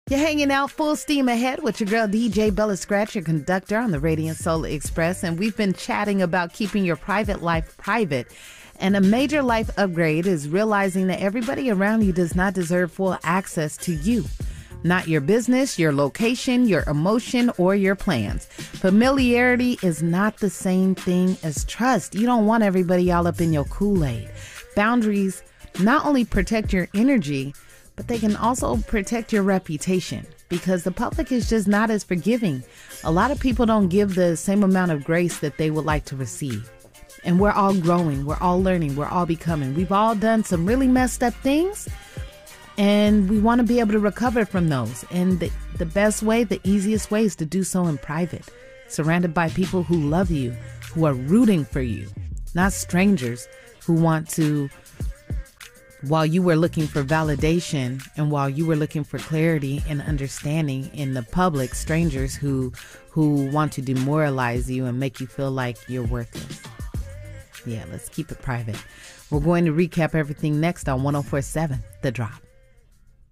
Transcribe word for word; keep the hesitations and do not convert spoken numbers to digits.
You're hanging out full steam ahead with your girl D J Bella Scratch, your conductor on the Radiant Soul Express, and we've been chatting about keeping your private life private. And a major life upgrade is realizing that everybody around you does not deserve full access to you. Not your business, your location, your emotion, or your plans. Familiarity is not the same thing as trust. You don't want everybody all up in your Kool-Aid. Boundaries not only protect your energy, but they can also protect your reputation because the public is just not as forgiving. A lot of people don't give the same amount of grace that they would like to receive. And we're all growing, we're all learning, we're all becoming. We've all done some really messed up things, and we want to be able to recover from those. And the, the best way, the easiest way is to do so in private, surrounded by people who love you, who are rooting for you, not strangers who want to, while you were looking for validation and while you were looking for clarity and understanding in the public, strangers who who want to demoralize you and make you feel like you're worthless. Yeah, let's keep it private. We're going to recap everything next on one oh four point seven The Drop.